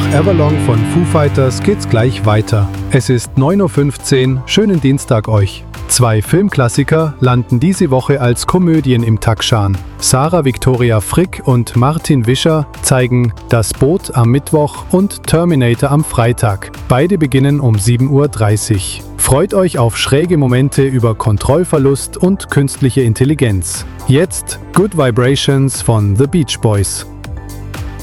Everlong von Foo Fighters geht's gleich weiter. Es ist 9:15 Uhr, schönen Dienstag euch. 2 Filmklassiker landen diese Woche als Komödien im Takshan. Sarah Victoria Frick und Martin Wischer zeigen Das Boot am Mittwoch und Terminator am Freitag. Beide beginnen um 7:30 Uhr. Freut euch auf schräge Momente über Kontrollverlust und künstliche Intelligenz. Jetzt Good Vibrations von The Beach Boys.